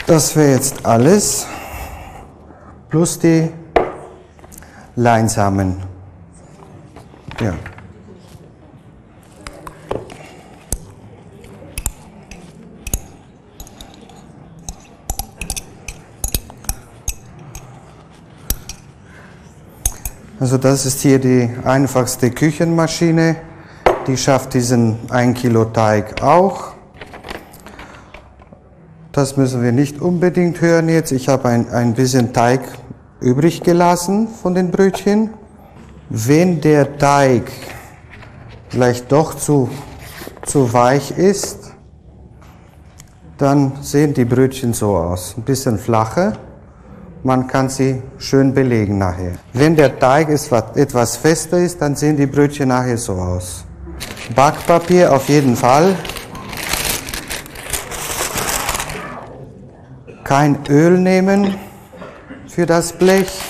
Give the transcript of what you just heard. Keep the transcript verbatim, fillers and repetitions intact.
Das wäre jetzt alles, plus die Leinsamen. Ja. Also das ist hier die einfachste Küchenmaschine, die schafft diesen ein Kilo Teig auch. Das müssen wir nicht unbedingt hören jetzt. Ich habe ein, ein bisschen Teig übrig gelassen von den Brötchen. Wenn der Teig vielleicht doch zu, zu weich ist, dann sehen die Brötchen so aus. Ein bisschen flacher. Man kann sie schön belegen nachher. Wenn der Teig etwas fester ist, dann sehen die Brötchen nachher so aus. Backpapier auf jeden Fall. Kein Öl nehmen für das Blech.